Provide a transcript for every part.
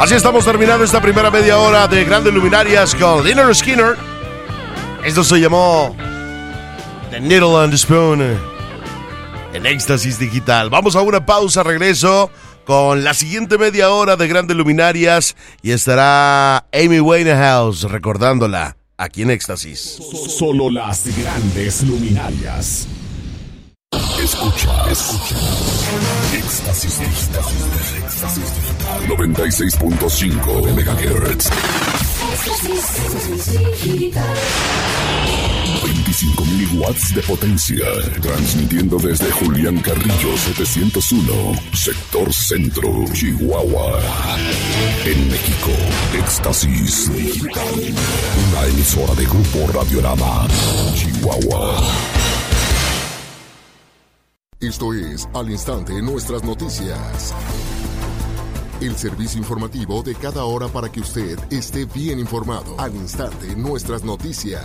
Así estamos terminando esta primera media hora de Grandes Luminarias con Lynyrd Skynyrd. Esto se llamó The Needle and the Spoon en Éxtasis Digital. Vamos a una pausa, regreso con la siguiente media hora de Grandes Luminarias y estará Amy Winehouse recordándola aquí en Éxtasis. Solo las Grandes Luminarias. Escucha. Éxtasis Digital 96.5 MHz. 25.000 watts de potencia, transmitiendo desde Julián Carrillo 701, sector centro, Chihuahua. En México, Éxtasis Digital, una emisora de Grupo Radiorama, Chihuahua. Esto es Al Instante Nuestras Noticias. El servicio informativo de cada hora para que usted esté bien informado. Al Instante Nuestras Noticias.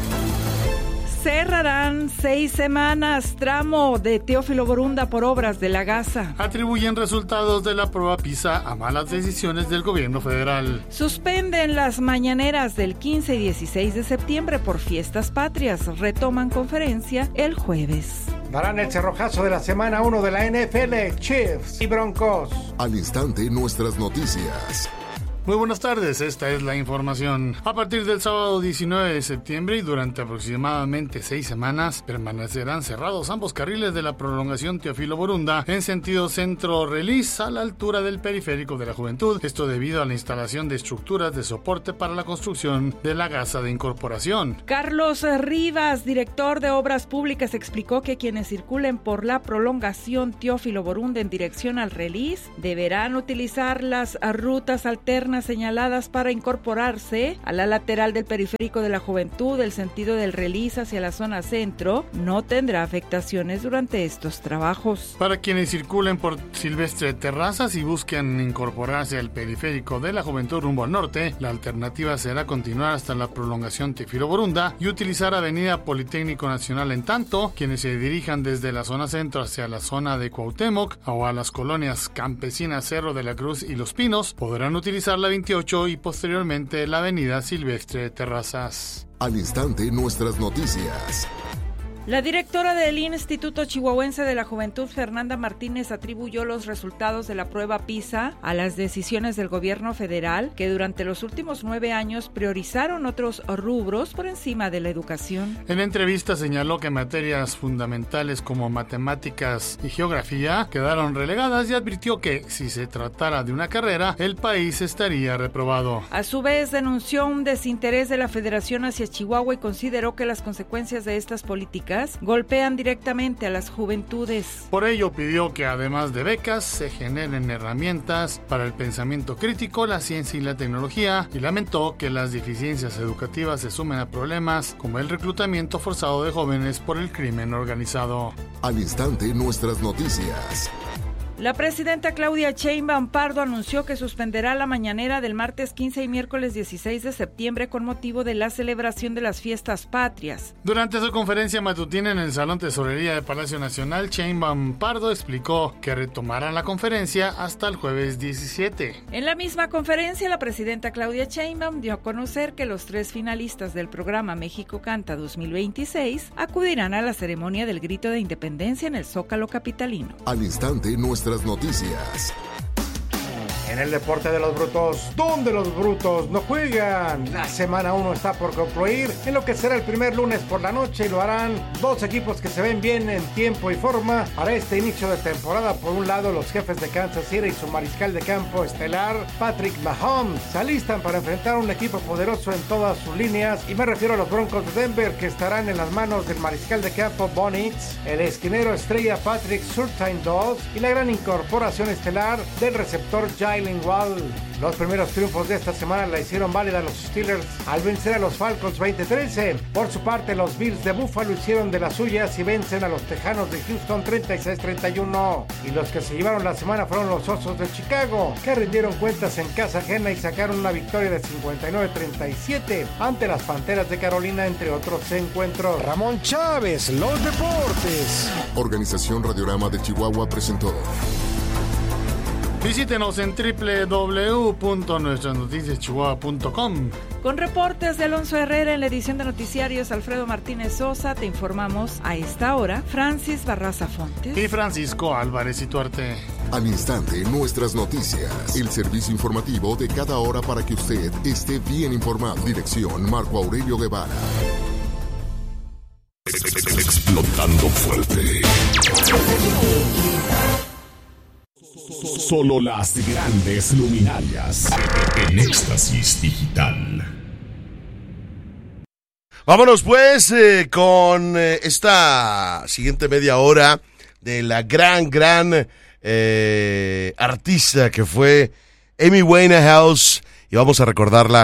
Cerrarán 6 semanas tramo de Teófilo Borunda por obras de la Gaza. Atribuyen resultados de la prueba PISA a malas decisiones del gobierno federal. Suspenden las mañaneras del 15 y 16 de septiembre por fiestas patrias. Retoman conferencia el jueves. Darán el cerrojazo de la semana 1 de la NFL, Chiefs y Broncos. Al Instante Nuestras Noticias. Muy buenas tardes, esta es la información. A partir del sábado 19 de septiembre y durante aproximadamente 6 semanas permanecerán cerrados ambos carriles de la prolongación Teófilo Borunda en sentido centro-Relis a la altura del periférico de la Juventud. Esto debido a la instalación de estructuras de soporte para la construcción de la Gaza de Incorporación. Carlos Rivas, director de Obras Públicas, explicó que quienes circulen por la prolongación Teófilo Borunda en dirección al Relis deberán utilizar las rutas alternas señaladas para incorporarse a la lateral del periférico de la Juventud. El sentido del Relis hacia la zona centro no tendrá afectaciones durante estos trabajos. Para quienes circulen por Silvestre Terrazas y busquen incorporarse al periférico de la Juventud rumbo al norte, la alternativa será continuar hasta la prolongación Teófilo Borunda y utilizar Avenida Politécnico Nacional. En tanto, quienes se dirijan desde la zona centro hacia la zona de Cuauhtémoc o a las colonias campesinas Cerro de la Cruz y Los Pinos podrán utilizar la 28 y posteriormente la avenida Silvestre Terrazas. Al Instante Nuestras Noticias. La directora del Instituto Chihuahuense de la Juventud, Fernanda Martínez, atribuyó los resultados de la prueba PISA a las decisiones del gobierno federal, que durante los últimos 9 años priorizaron otros rubros por encima de la educación. En entrevista señaló que materias fundamentales como matemáticas y geografía quedaron relegadas y advirtió que, si se tratara de una carrera, el país estaría reprobado. A su vez, denunció un desinterés de la Federación hacia Chihuahua y consideró que las consecuencias de estas políticas golpean directamente a las juventudes. Por ello pidió que además de becas se generen herramientas para el pensamiento crítico, la ciencia y la tecnología, y lamentó que las deficiencias educativas se sumen a problemas como el reclutamiento forzado de jóvenes por el crimen organizado. Al Instante Nuestras Noticias. La presidenta Claudia Sheinbaum Pardo anunció que suspenderá la mañanera del martes 15 y miércoles 16 de septiembre con motivo de la celebración de las fiestas patrias. Durante su conferencia matutina en el Salón Tesorería del Palacio Nacional, Sheinbaum Pardo explicó que retomarán la conferencia hasta el jueves 17. En la misma conferencia, la presidenta Claudia Sheinbaum dio a conocer que los 3 finalistas del programa México Canta 2026 acudirán a la ceremonia del Grito de Independencia en el Zócalo capitalino. Al Instante Nuestras Noticias. En el deporte de los brutos, donde los brutos no juegan. La semana 1 está por concluir en lo que será el primer lunes por la noche y lo harán 2 equipos que se ven bien en tiempo y forma para este inicio de temporada. Por un lado, los Jefes de Kansas City y su mariscal de campo estelar, Patrick Mahomes, se alistan para enfrentar a un equipo poderoso en todas sus líneas, y me refiero a los Broncos de Denver, que estarán en las manos del mariscal de campo Bonitz, el esquinero estrella Patrick Surtain II y la gran incorporación estelar del receptor Jalen Wall. Los primeros triunfos de esta semana la hicieron válida los Steelers al vencer a los Falcons 20-13. Por su parte, los Bills de Buffalo hicieron de las suyas y vencen a los Tejanos de Houston 36-31. Y los que se llevaron la semana fueron los Osos de Chicago, que rindieron cuentas en casa ajena y sacaron una victoria de 59-37 ante las Panteras de Carolina, entre otros encuentros. Ramón Chávez, los deportes. Organización Radiorama de Chihuahua presentó Visítenos en www.nuestrasnoticiaschihuahua.com. Con reportes de Alonso Herrera en la edición de noticiarios Alfredo Martínez Sosa, te informamos a esta hora Francis Barraza Fontes y Francisco Álvarez Ituarte. Al instante, nuestras noticias. El servicio informativo de cada hora para que usted esté bien informado. Dirección Marco Aurelio Guevara. Explotando fuerte. Solo las grandes luminarias en éxtasis digital. Vámonos pues con esta siguiente media hora de la gran artista que fue Amy Winehouse, y vamos a recordarla